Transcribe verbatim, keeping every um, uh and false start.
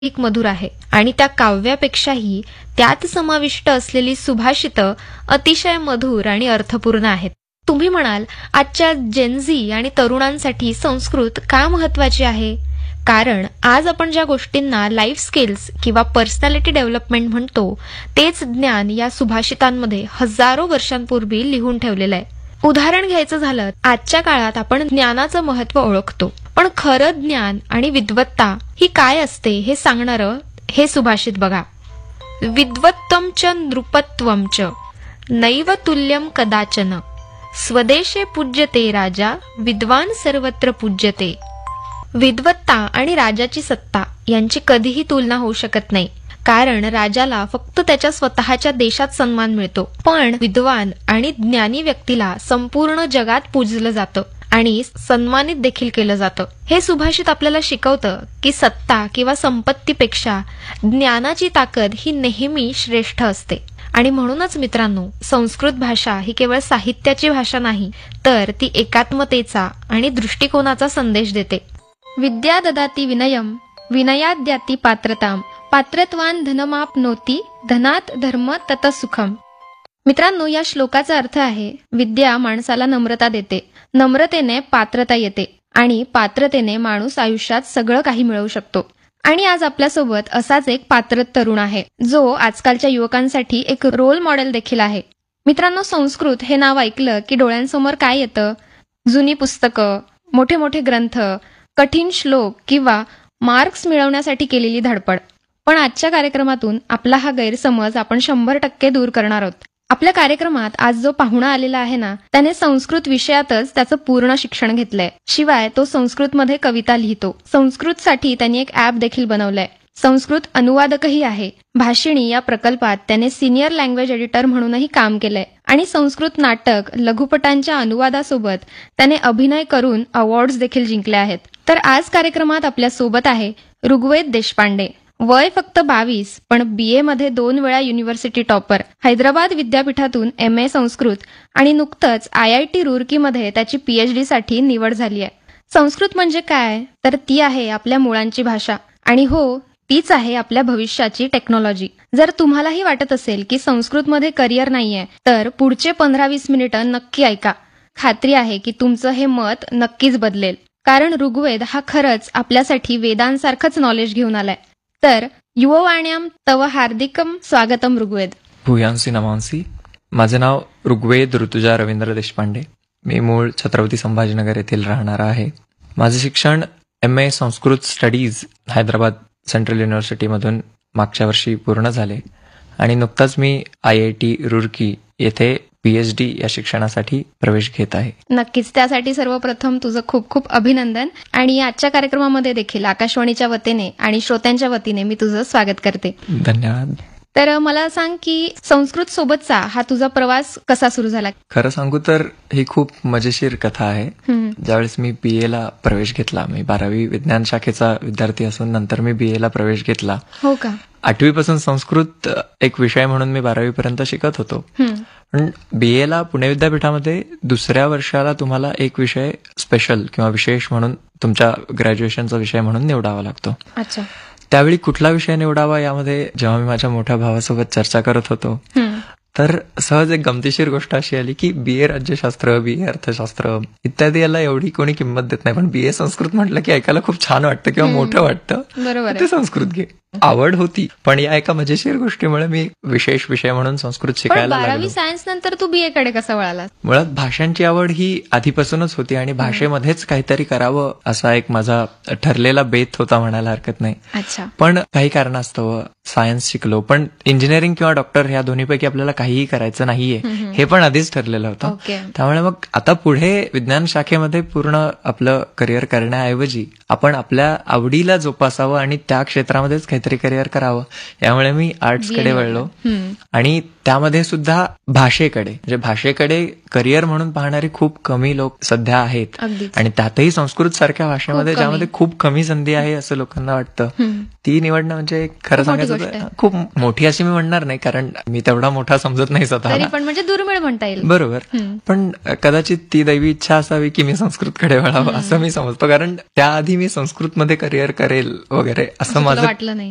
एक मधुर आहे आणि त्या काव्यापेक्षाही त्यात समाविष्ट असलेली सुभाषितं अतिशय मधुर आणि अर्थपूर्ण आहेत. तुम्ही म्हणाल, आजच्या जेनझी आणि तरुणांसाठी संस्कृत का महत्वाची आहे? कारण आज आपण ज्या गोष्टींना लाईफ स्किल्स किंवा पर्सनॅलिटी डेव्हलपमेंट म्हणतो, तेच ज्ञान या सुभाषितांमध्ये हजारो वर्षांपूर्वी लिहून ठेवलेलं आहे. उदाहरण घ्यायचं झालं, आजच्या काळात आपण ज्ञानाचं महत्त्व ओळखतो, पण खरं ज्ञान आणि विद्वत्ता ही काय असते हे सांगणारं हे सुभाषित बघा. विद्वत्तम च नृपत्वम च नैव तुल्यम कदाचन स्वदेशे पूज्यते राजा विद्वान सर्वत्र पूज्यते. विद्वत्ता आणि राजाची सत्ता यांची कधीही तुलना होऊ शकत नाही, कारण राजाला फक्त त्याच्या स्वतःच्या देशात सन्मान मिळतो, पण विद्वान आणि ज्ञानी व्यक्तीला संपूर्ण जगात पूजलं जातं आणि सन्मानित देखील केलं जातं. हे सुभाषित आपल्याला शिकवतं की सत्ता किंवा संपत्तीपेक्षा ज्ञानाची ताकद ही नेहमी श्रेष्ठ असते. आणि म्हणूनच मित्रांनो, संस्कृत भाषा ही केवळ साहित्याची भाषा नाही, तर ती एकात्मतेचा आणि दृष्टिकोनाचा संदेश देते. विद्या ददाति विनयम विनयात द्याति पात्रताम पात्रत्वान धनमाप्नोति धनात धर्म तत सुखम. मित्रांनो, या श्लोकाचा अर्थ आहे, विद्या माणसाला नम्रता देते, नम्रतेने पात्रता येते आणि पात्रतेने माणूस आयुष्यात सगळं काही मिळवू शकतो. आणि आज आपल्यासोबत असाच एक पात्र तरुण आहे, जो आजकालच्या युवकांसाठी एक रोल मॉडेल देखील आहे. मित्रांनो, संस्कृत हे नाव ऐकलं की डोळ्यांसमोर काय येतं? जुनी पुस्तकं, मोठे मोठे ग्रंथ, कठीण श्लोक किंवा मार्क्स मिळवण्यासाठी केलेली धडपड. पण आजच्या कार्यक्रमातून आपला हा गैरसमज आपण शंभर टक्के दूर करणार आहोत. आपल्या कार्यक्रमात आज जो पाहुणा आलेला आहे ना, त्याने संस्कृत विषयातच त्याचं पूर्ण शिक्षण घेतलंय. शिवाय तो संस्कृतमध्ये कविता लिहितो. संस्कृतसाठी त्यांनी एक ऍप देखील बनवलंय. संस्कृत अनुवादकही आहे. भाषिणी या प्रकल्पात त्याने सिनियर लँग्वेज एडिटर म्हणूनही काम केलंय आणि संस्कृत नाटक, लघुपटांच्या अनुवादासोबत त्याने अभिनय करून अवॉर्ड्स देखील जिंकले आहेत. तर आज कार्यक्रमात आपल्या सोबत आहे ऋग्वेद देशपांडे. वय फक्त बावीस, पण बी ए मध्ये दोन वेळा युनिव्हर्सिटी टॉपर, हैदराबाद विद्यापीठातून एम ए संस्कृत आणि नुकतंच आय आय टी रुरकीमध्ये त्याची पी एच डी साठी निवड झाली आहे. संस्कृत म्हणजे काय? तर ती आहे आपल्या मुळांची भाषा आणि हो, तीच आहे आपल्या भविष्याची टेक्नॉलॉजी. जर तुम्हालाही वाटत असेल की संस्कृतमध्ये करिअर नाहीये, तर पुढचे पंधरा वीस मिनिटं नक्की ऐका. खात्री आहे की तुमचं हे मत नक्कीच बदलेल, कारण ऋग्वेद हा खरंच आपल्यासाठी वेदांसारखंच नॉलेज घेऊन आलाय. तर युववाण्याम तव हार्दिकम स्वागतम ऋग्वेद. भूयांसी नमांसी. माझे नाव ऋग्वेद ऋतुजा रवींद्र देशपांडे. मी मूळ छत्रपती संभाजीनगर येथील राहणारा आहे. माझे शिक्षण M A Sanskrit studies Hyderabad central युनिव्हर्सिटीमधून मागच्या वर्षी पूर्ण झाले आणि नुकताच मी आय आय टी रुरकी येथे पीएचडी या शिक्षणासाठी प्रवेश घेत आहे. नक्कीच, त्यासाठी सर्वप्रथम तुझं खूप खूप अभिनंदन. आणि आजच्या कार्यक्रमामध्ये देखील आकाशवाणीच्या वतीने आणि श्रोत्यांच्या वतीने मी तुझं स्वागत करते. धन्यवाद. तर मला सांग की संस्कृत सोबतचा हा तुझा प्रवास कसा सुरू झाला? खरं सांगू तर ही खूप मजेशीर कथा आहे. ज्यावेळेस मी बी ए ला प्रवेश घेतला, मी बारावी विज्ञान शाखेचा विद्यार्थी असून नंतर मी बी ए ला प्रवेश घेतला. हो का? आठवीपासून संस्कृत एक विषय म्हणून मी बारावी पर्यंत शिकत होतो. पण बी ए ला पुणे विद्यापीठामध्ये दुसऱ्या वर्षाला तुम्हाला एक विषय स्पेशल किंवा विशेष म्हणून तुमच्या ग्रॅज्युएशनचा विषय म्हणून निवडावा लागतो. अच्छा. त्यावेळी कुठला विषय निवडावा यामध्ये जेव्हा मी माझ्या मोठ्या भावासोबत चर्चा करत होतो, तर सहज एक गमतीशीर गोष्ट अशी आली की बी ए राज्यशास्त्र, बी ए अर्थशास्त्र इत्यादी याला एवढी कोणी किंमत देत नाही, पण बी ए संस्कृत म्हटलं की ऐकायला खूप छान वाटतं किंवा मोठं वाटतं. बरोबर. ते संस्कृत घे. आवड होती, पण या एका मजेशीर गोष्टीमुळे मी विशेष विषय म्हणून संस्कृत शिकायला लागलो. बारावी सायन्स नंतर तू बीए कडे कसं वळाला? मुळात भाषांची आवड ही आधीपासूनच होती आणि भाषेमध्येच काहीतरी करावं असा एक माझा ठरलेला बेत होता म्हणायला हरकत नाही. अच्छा. पण काही कारणास्तव सायन्स शिकलो, पण इंजिनिअरिंग किंवा डॉक्टर ह्या दोन्हीपैकी आपल्याला काहीही करायचं नाहीये हे पण आधीच ठरलेलं होतं. त्यामुळे मग आता पुढे विज्ञान शाखेमध्ये पूर्ण आपलं करिअर करण्याऐवजी आपण आपल्या आवडीला जोपासावं आणि त्या क्षेत्रामध्येच काहीतरी करिअर करावं, यामुळे मी आर्ट्सकडे वळलो. आणि त्यामध्ये सुद्धा भाषेकडे, म्हणजे भाषेकडे करिअर म्हणून पाहणारे खूप कमी लोक सध्या आहेत. आणि त्यातही संस्कृत सारख्या भाषेमध्ये ज्यामध्ये खूप कमी संधी आहे असं लोकांना वाटतं, ती निवडणं म्हणजे खरं सांगायचं खूप मोठी अशी मी म्हणणार नाही, कारण मी तेवढा मोठा समजत नाही स्वतःला, पण म्हणजे दुर्मिळ म्हणता येईल. बरोबर. पण कदाचित ती दैवी इच्छा असावी की मी संस्कृतकडे वळावं असं मी समजतो, कारण त्याआधी मी संस्कृतमध्ये करिअर करेल वगैरे असं माझं